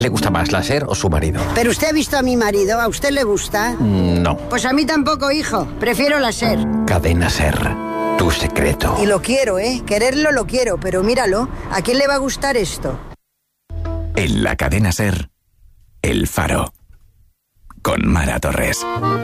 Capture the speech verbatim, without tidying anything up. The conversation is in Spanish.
¿Le gusta más la SER o su marido? ¿Pero usted ha visto a mi marido? ¿A usted le gusta? Mm, no. Pues a mí tampoco, hijo. Prefiero la SER. Cadena SER. Tu secreto. Y lo quiero, ¿eh? Quererlo lo quiero, pero míralo. ¿A quién le va a gustar esto? En la cadena SER, El Faro. Con Mara Torres.